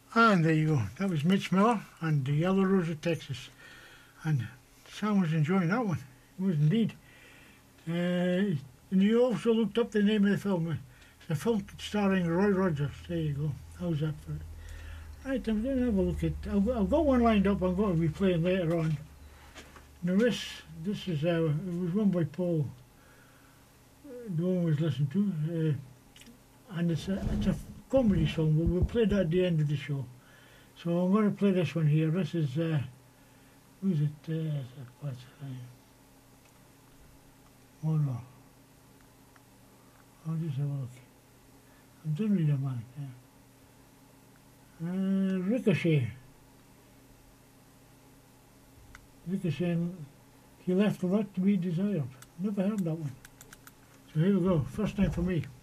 And there you go. That was Mitch Miller and the Yellow Rose of Texas. And Sam was enjoying that one. He was indeed. And you also looked up the name of the film. It's a film starring Roy Rogers. There you go. How's that for it? Right, I'm going to have a look at... I've got one lined up I'm going to be playing later on. Now this is... it was one by Paul. The one was listened to. And it's a comedy song, but we'll play that at the end of the show. So I'm going to play this one here. This is... who's it? What's the name? Oh no. I'll just have a look. I'm done with the man. Yeah. Ricochet. Ricochet, he left a lot to be desired. Never heard that one. So here we go. First time for me.